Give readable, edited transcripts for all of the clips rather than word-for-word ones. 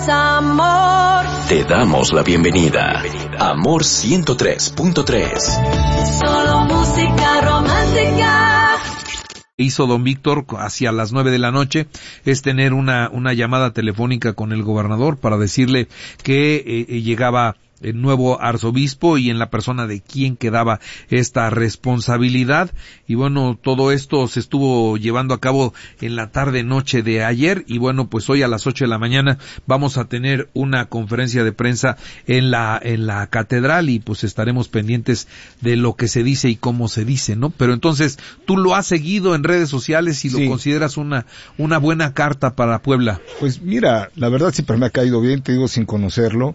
Amor. Te damos la bienvenida. Amor 103.3. Solo música romántica. Hizo don Víctor hacia las 9 de la noche es tener una llamada telefónica con el gobernador para decirle que llegaba el nuevo arzobispo y en la persona de quien quedaba esta responsabilidad. Y bueno, todo esto se estuvo llevando a cabo en la tarde noche de ayer y bueno, pues hoy a las 8 de la mañana vamos a tener una conferencia de prensa en la catedral y pues estaremos pendientes de lo que se dice y cómo se dice, ¿no? Pero entonces, tú lo has seguido en redes sociales y lo consideras una buena carta para Puebla. Pues mira, la verdad siempre me ha caído bien, te digo sin conocerlo,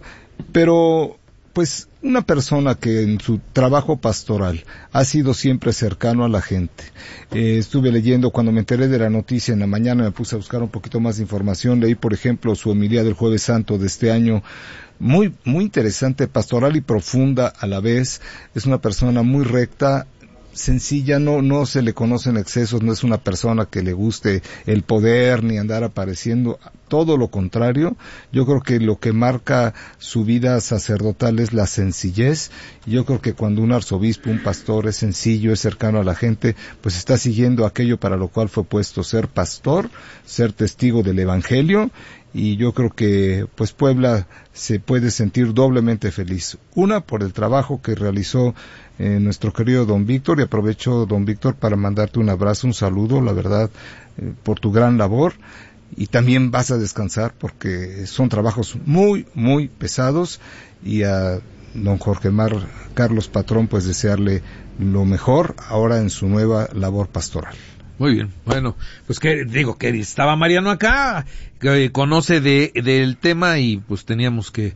pero pues una persona que en su trabajo pastoral ha sido siempre cercano a la gente. Estuve leyendo, cuando me enteré de la noticia en la mañana, me puse a buscar un poquito más de información, leí por ejemplo su homilía del Jueves Santo de este año, muy interesante, pastoral y profunda a la vez. Es una persona muy recta, sencilla, no se le conocen excesos, no es una persona que le guste el poder ni andar apareciendo, todo lo contrario. Yo creo que lo que marca su vida sacerdotal es la sencillez. Yo creo que cuando un arzobispo, un pastor es sencillo, es cercano a la gente, pues está siguiendo aquello para lo cual fue puesto, ser pastor, ser testigo del evangelio. Y yo creo que pues Puebla se puede sentir doblemente feliz. Una, por el trabajo que realizó nuestro querido don Víctor, y aprovecho, don Víctor, para mandarte un abrazo, un saludo, la verdad, por tu gran labor. Y también vas a descansar porque son trabajos muy pesados. Y a don Jorge Mar Carlos Patrón, pues desearle lo mejor ahora en su nueva labor pastoral. Muy bien, bueno, pues que estaba Mariano acá, que conoce del tema y pues teníamos que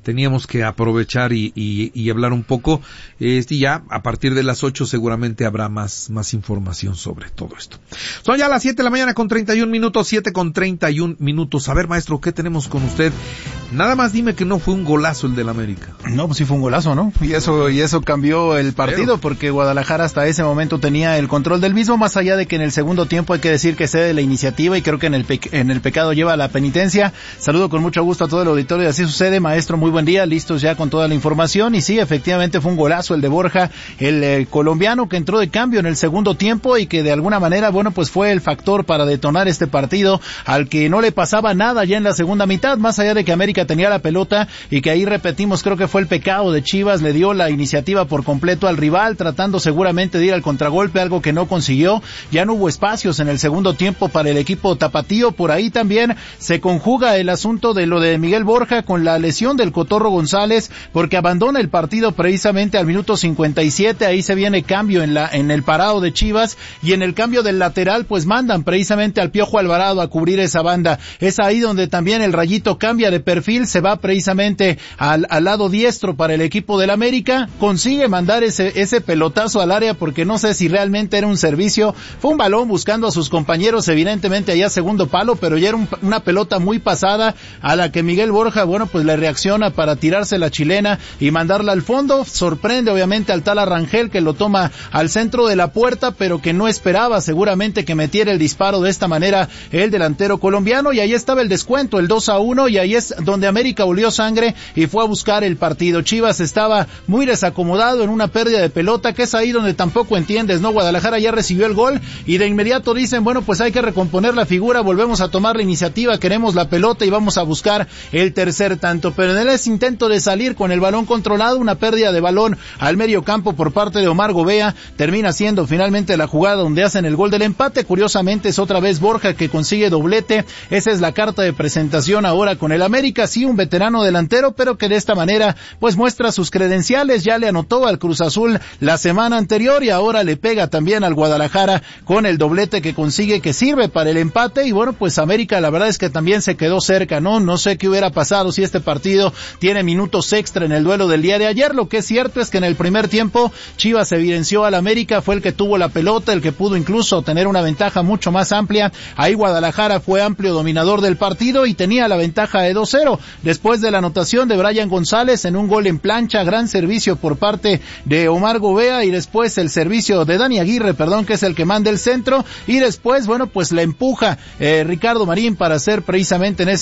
aprovechar y hablar un poco, y ya a partir de las 8 seguramente habrá más información sobre todo esto. Son ya las 7 de la mañana con 31 minutos, 7 con 31 minutos. A ver, maestro, ¿qué tenemos con usted? Nada más dime que no fue un golazo el del América. No, pues sí fue un golazo, ¿no? Y eso cambió el partido, porque Guadalajara hasta ese momento tenía el control del mismo, más allá de que en el segundo tiempo hay que decir que cede la iniciativa y creo que en el pecado lleva la penitencia. Saludo con mucho gusto a todo el auditorio y así sucede, maestro, muy buen día, listos ya con toda la información. Y sí, efectivamente fue un golazo el de Borja, el colombiano, que entró de cambio en el segundo tiempo y que de alguna manera, bueno, pues fue el factor para detonar este partido, al que no le pasaba nada ya en la segunda mitad, más allá de que América tenía la pelota y que ahí repetimos, creo que fue el pecado de Chivas, le dio la iniciativa por completo al rival, tratando seguramente de ir al contragolpe, algo que no consiguió. Ya no hubo espacios en el segundo tiempo para el equipo tapatío. Por ahí también se conjuga el asunto de lo de Miguel Borja con la lesión del Cotorro González, porque abandona el partido precisamente al minuto 57, ahí se viene cambio en el parado de Chivas, y en el cambio del lateral pues mandan precisamente al Piojo Alvarado a cubrir esa banda. Es ahí donde también el Rayito cambia de perfil, se va precisamente al lado diestro para el equipo del América, consigue mandar ese pelotazo al área, porque no sé si realmente era un servicio, fue un balón buscando a sus compañeros, evidentemente allá segundo palo, pero ya era una pelota muy pasada a la que Miguel Borja, bueno, pues le reacciona para tirarse la chilena y mandarla al fondo. Sorprende obviamente al tal Rangel, que lo toma al centro de la puerta, pero que no esperaba seguramente que metiera el disparo de esta manera el delantero colombiano, y ahí estaba el descuento, el 2-1, y ahí es donde América olió sangre y fue a buscar el partido. Chivas estaba muy desacomodado en una pérdida de pelota, que es ahí donde tampoco entiendes, ¿no? Guadalajara ya recibió el gol y de inmediato dicen, bueno, pues hay que recomponer la figura, volvemos a tomar la iniciativa, queremos la pelota y vamos a buscar el tercer tanto, pero en ese intento de salir con el balón controlado, una pérdida de balón al medio campo por parte de Omar Gobea, termina siendo finalmente la jugada donde hacen el gol del empate. Curiosamente es otra vez Borja que consigue doblete, esa es la carta de presentación ahora con el América, sí, un veterano delantero, pero que de esta manera pues muestra sus credenciales, ya le anotó al Cruz Azul la semana anterior y ahora le pega también al Guadalajara con el doblete que consigue, que sirve para el empate. Y bueno, pues América la verdad es que también se quedó cerca, no sé qué hubiera pasado si este partido tiene minutos extra en el duelo del día de ayer. Lo que es cierto es que en el primer tiempo Chivas evidenció al América, fue el que tuvo la pelota, el que pudo incluso tener una ventaja mucho más amplia. Ahí Guadalajara fue amplio dominador del partido y tenía la ventaja de 2-0 después de la anotación de Brian González en un gol en plancha, gran servicio por parte de Omar Gobea, y después el servicio de Dani Aguirre, que es el que manda el centro, y después, bueno, pues la empuja Ricardo Marín para hacer precisamente en ese